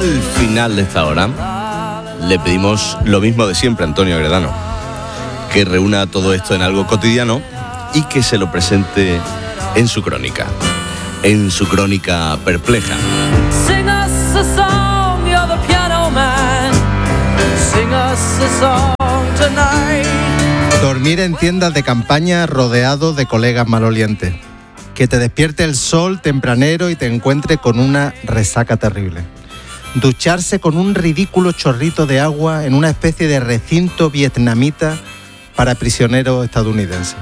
Al final de esta hora le pedimos lo mismo de siempre a Antonio Agredano, que reúna todo esto en algo cotidiano y que se lo presente en su crónica perpleja. Sing us a song, you're the piano man. Sing us a song tonight. Dormir en tiendas de campaña rodeado de colegas malolientes. Que te despierte el sol tempranero y te encuentre con una resaca terrible. Ducharse con un ridículo chorrito de agua en una especie de recinto vietnamita para prisioneros estadounidenses.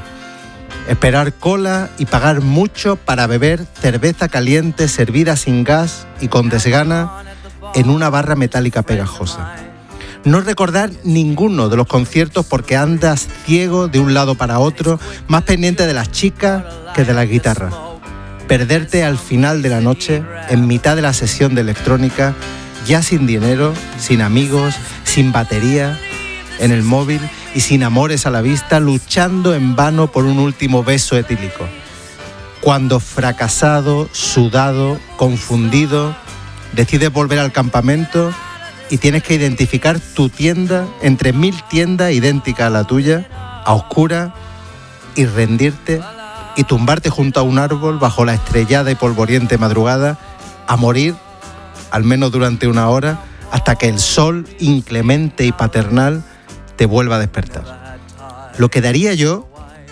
Esperar cola y pagar mucho para beber cerveza caliente servida sin gas y con desgana en una barra metálica pegajosa. No recordar ninguno de los conciertos porque andas ciego de un lado para otro, más pendiente de las chicas que de las guitarras. Perderte al final de la noche, en mitad de la sesión de electrónica, ya sin dinero, sin amigos, sin batería, en el móvil y sin amores a la vista, luchando en vano por un último beso etílico. Cuando fracasado, sudado, confundido, decides volver al campamento y tienes que identificar tu tienda entre 1000 tiendas idénticas a la tuya, a oscuras, y rendirte y tumbarte junto a un árbol bajo la estrellada y polvoriente madrugada, a morir, al menos durante una hora, hasta que el sol inclemente y paternal te vuelva a despertar. Lo que daría yo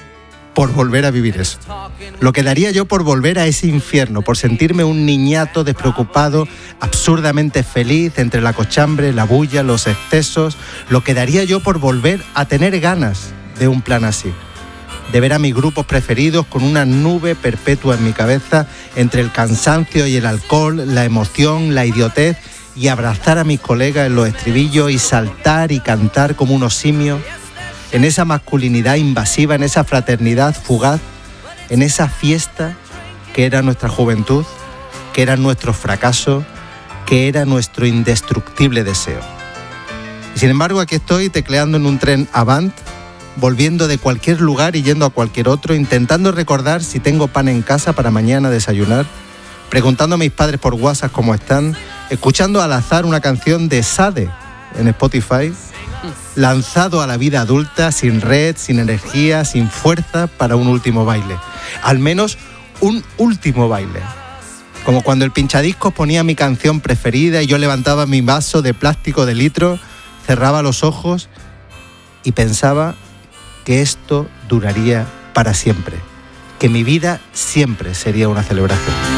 por volver a vivir eso. Lo que daría yo por volver a ese infierno, por sentirme un niñato despreocupado, absurdamente feliz entre la cochambre, la bulla, los excesos. Lo que daría yo por volver a tener ganas de un plan así. De ver a mis grupos preferidos con una nube perpetua en mi cabeza entre el cansancio y el alcohol, la emoción, la idiotez, y abrazar a mis colegas en los estribillos y saltar y cantar como unos simios, en esa masculinidad invasiva, en esa fraternidad fugaz, en esa fiesta que era nuestra juventud, que era nuestro fracaso, que era nuestro indestructible deseo. Y sin embargo, aquí estoy tecleando en un tren Avant, volviendo de cualquier lugar y yendo a cualquier otro, intentando recordar si tengo pan en casa para mañana desayunar, preguntando a mis padres por WhatsApp cómo están, escuchando al azar una canción de Sade en Spotify, lanzado a la vida adulta, sin red, sin energía, sin fuerza para un último baile. Al menos un último baile. Como cuando el pinchadiscos ponía mi canción preferida y yo levantaba mi vaso de plástico de litro, cerraba los ojos y pensaba que esto duraría para siempre, que mi vida siempre sería una celebración.